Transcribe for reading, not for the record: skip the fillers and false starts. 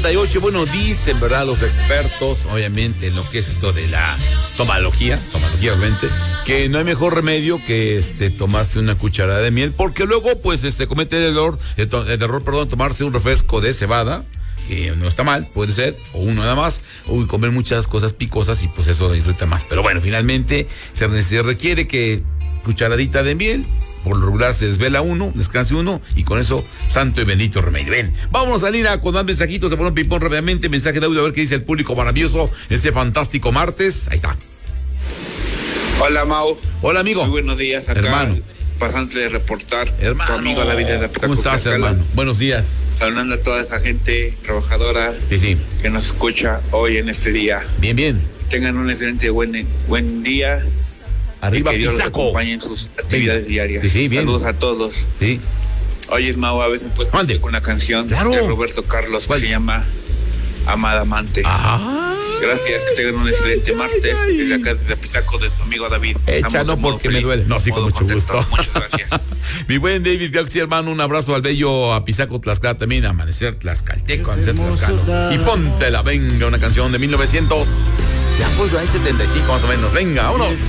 8:38. Bueno, dicen, ¿verdad?, los expertos, obviamente, en lo que es esto de la tomalogía, obviamente, que no hay mejor remedio que tomarse una cucharada de miel, porque luego, pues, comete el error, tomarse un refresco de cebada, que no está mal, puede ser, o uno nada más, o comer muchas cosas picosas y pues eso irrita más. Pero bueno, finalmente se requiere que cucharadita de miel. Por lo regular se desvela uno, descanse uno, y con eso, santo y bendito remedio. Ven, vamos a salir con más mensajitos, se pone un ping-pong rápidamente, mensaje de audio, a ver qué dice el público maravilloso ese fantástico martes. Ahí está. Hola, Mau. Hola, amigo. Muy buenos días, acá, hermano. Pasante de reportar. Hermano. Tu amigo David de ¿Cómo estás, hermano? Buenos días. Saludando a toda esa gente trabajadora Sí. que nos escucha hoy en este día. Bien. Tengan un excelente buen día. Arriba, que Dios los Pisaco. acompañe en sus actividades diarias. Sí, bien. Saludos a todos. Sí. Oye, Mau, a veces puedes Mande. con una canción Claro. de Roberto Carlos ¿Cuál? que se llama Amada Amante. Gracias, que tengan un excelente martes. Desde acá, desde Pisaco, de su amigo David. No, porque me duele. No, sí, con mucho gusto. Muchas gracias. Mi buen David Galaxy, hermano, un abrazo al bello Apizaco, Tlaxcala, también Amanecer Tlaxcalteco, Amanecer Tlaxcala. Y póntela, venga, una canción de 1900. Ya pues, hay 75 más o menos. Venga, vámonos.